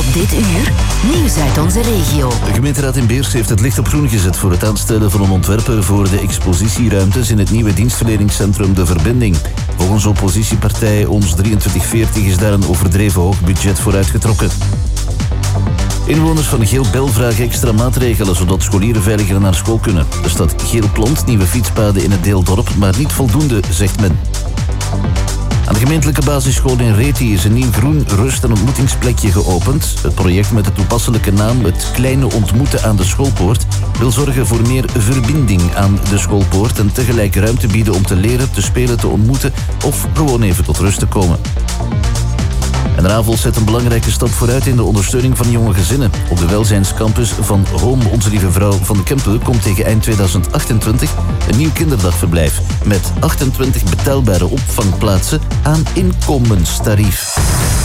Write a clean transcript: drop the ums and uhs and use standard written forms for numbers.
dit uur nieuws uit onze regio. De gemeenteraad in Beers heeft het licht op groen gezet voor het aanstellen van een ontwerper voor de expositieruimtes in het nieuwe dienstverleningscentrum De Verbinding. Volgens oppositiepartij Ons 2340 is daar een overdreven hoog budget voor uitgetrokken. Inwoners van Geel-Bel vragen extra maatregelen zodat scholieren veiliger naar school kunnen. Er staat geel plant, nieuwe fietspaden in het deeldorp, maar niet voldoende, zegt men. Aan de gemeentelijke basisschool in Reti is een nieuw groen rust- en ontmoetingsplekje geopend. Het project met de toepasselijke naam Het Kleine Ontmoeten aan de Schoolpoort wil zorgen voor meer verbinding aan de schoolpoort en tegelijk ruimte bieden om te leren, te spelen, te ontmoeten of gewoon even tot rust te komen. En Ravels zet een belangrijke stap vooruit in de ondersteuning van jonge gezinnen. Op de welzijnscampus van Home Onze Lieve Vrouw van de Kempen komt tegen eind 2028 een nieuw kinderdagverblijf met 28 betaalbare opvangplaatsen aan inkomenstarief.